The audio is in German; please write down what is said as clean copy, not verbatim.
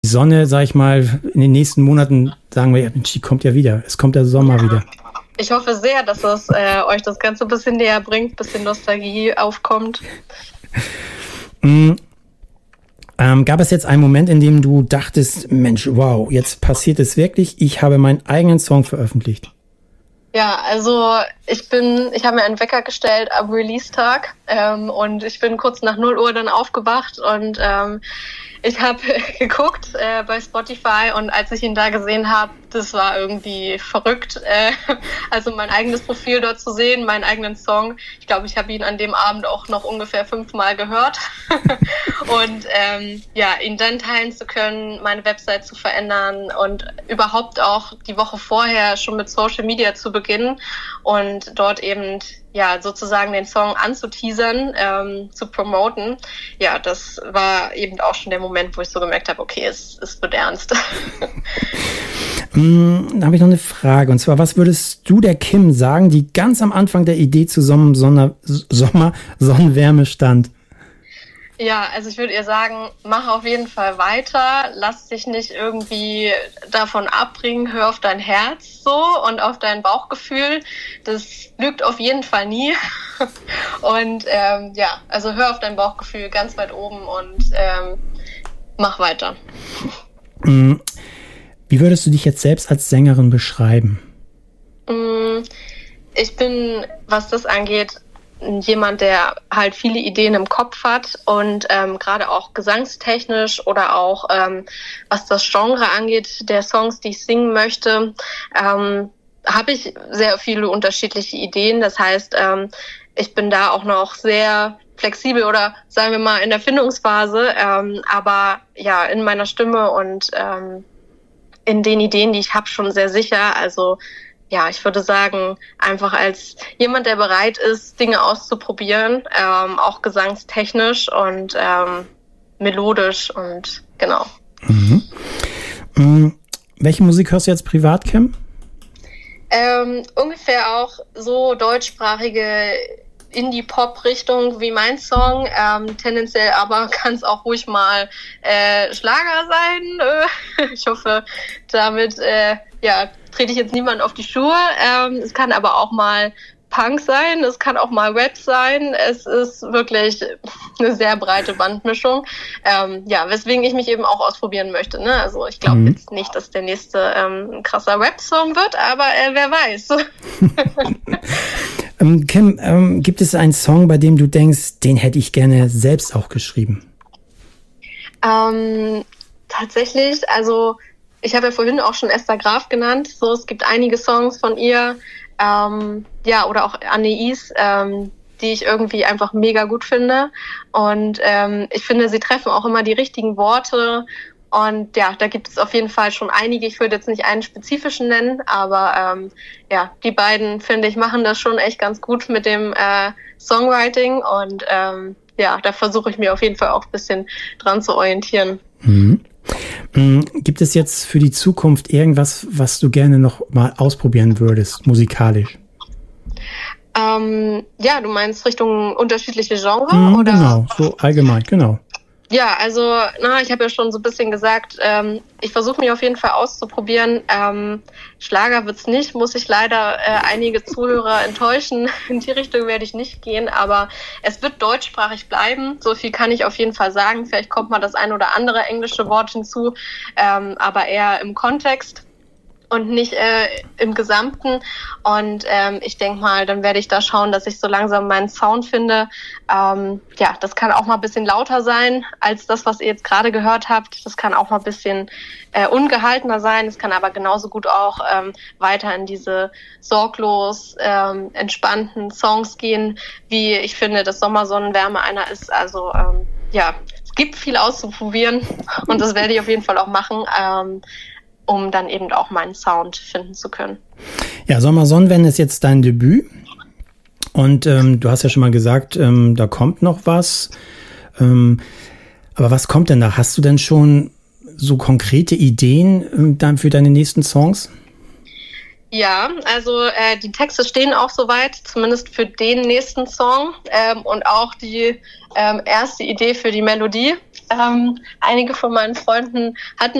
die Sonne, sag ich mal, in den nächsten Monaten sagen wir, die kommt ja wieder. Es kommt der Sommer wieder. Ich hoffe sehr, dass es euch das Ganze ein bisschen näher bringt, ein bisschen Nostalgie aufkommt. Gab es jetzt einen Moment, in dem du dachtest, Mensch, wow, jetzt passiert es wirklich, ich habe meinen eigenen Song veröffentlicht? Ja, also ich habe mir einen Wecker gestellt am Release-Tag und ich bin kurz nach 0 Uhr dann aufgewacht und ich habe geguckt bei Spotify und als ich ihn da gesehen habe, das war irgendwie verrückt. Also mein eigenes Profil dort zu sehen, meinen eigenen Song. Ich glaube, ich habe ihn an dem Abend auch noch ungefähr 5-mal gehört. Und ihn dann teilen zu können, meine Website zu verändern und überhaupt auch die Woche vorher schon mit Social Media zu beginnen und dort eben sozusagen den Song anzuteasern, zu promoten. Ja, das war eben auch schon der Moment, wo ich so gemerkt habe, okay, es wird ernst. Da habe ich noch eine Frage. Und zwar, was würdest du der Kim sagen, die ganz am Anfang der Idee zu Sonnenwärme stand? Ja, also ich würde ihr sagen, mach auf jeden Fall weiter, lass dich nicht irgendwie davon abbringen, hör auf dein Herz so und auf dein Bauchgefühl. Das lügt auf jeden Fall nie. Und also hör auf dein Bauchgefühl ganz weit oben und mach weiter. Wie würdest du dich jetzt selbst als Sängerin beschreiben? Ich bin, was das angeht, jemand, der halt viele Ideen im Kopf hat und gerade auch gesangstechnisch oder auch was das Genre angeht, der Songs, die ich singen möchte, habe ich sehr viele unterschiedliche Ideen. Das heißt, ich bin da auch noch sehr flexibel oder sagen wir mal in der Findungsphase, aber ja, in meiner Stimme und in den Ideen, die ich habe, schon sehr sicher. Also ja, ich würde sagen, einfach als jemand, der bereit ist, Dinge auszuprobieren, auch gesangstechnisch und melodisch und genau. Welche Musik hörst du jetzt privat, Kim? Ungefähr auch so deutschsprachige Indie-Pop-Richtung wie mein Song. Tendenziell aber kann es auch ruhig mal Schlager sein. Ich hoffe, damit trete ich jetzt niemand auf die Schuhe. Es kann aber auch mal Punk sein, es kann auch mal Rap sein. Es ist wirklich eine sehr breite Bandmischung. Weswegen ich mich eben auch ausprobieren möchte. Ne? Also ich glaube jetzt nicht, dass der nächste ein krasser Rap-Song wird, aber wer weiß. Kim, gibt es einen Song, bei dem du denkst, den hätte ich gerne selbst auch geschrieben? Tatsächlich, also ich habe ja vorhin auch schon Esther Graf genannt. So, es gibt einige Songs von ihr, oder auch Anais, die ich irgendwie einfach mega gut finde. Und ich finde, sie treffen auch immer die richtigen Worte. Und ja, da gibt es auf jeden Fall schon einige. Ich würde jetzt nicht einen spezifischen nennen, aber die beiden, finde ich, machen das schon echt ganz gut mit dem Songwriting. Und da versuche ich mir auf jeden Fall auch ein bisschen dran zu orientieren. Gibt es jetzt für die Zukunft irgendwas, was du gerne noch mal ausprobieren würdest, musikalisch? Du meinst Richtung unterschiedliche Genres? Oder? Genau, so allgemein, genau. Ja, also ich habe ja schon so ein bisschen gesagt, ich versuche mich auf jeden Fall auszuprobieren. Schlager wird's nicht, muss ich leider einige Zuhörer enttäuschen. In die Richtung werde ich nicht gehen, aber es wird deutschsprachig bleiben. So viel kann ich auf jeden Fall sagen. Vielleicht kommt mal das ein oder andere englische Wort hinzu, aber eher im Kontext und nicht im Gesamten. Und ich denke mal, dann werde ich da schauen, dass ich so langsam meinen Sound finde. Das kann auch mal ein bisschen lauter sein als das, was ihr jetzt gerade gehört habt. Das kann auch mal ein bisschen ungehaltener sein. Es kann aber genauso gut auch weiter in diese sorglos entspannten Songs gehen, wie ich finde, dass Sommersonnenwärme einer ist. Also es gibt viel auszuprobieren und das werde ich auf jeden Fall auch machen. Um dann eben auch meinen Sound finden zu können. Ja, Sommersonnenwende ist jetzt dein Debüt und du hast ja schon mal gesagt, da kommt noch was. Aber was kommt denn da? Hast du denn schon so konkrete Ideen dann für deine nächsten Songs? Ja, also die Texte stehen auch soweit, zumindest für den nächsten Song und auch die erste Idee für die Melodie. Einige von meinen Freunden hatten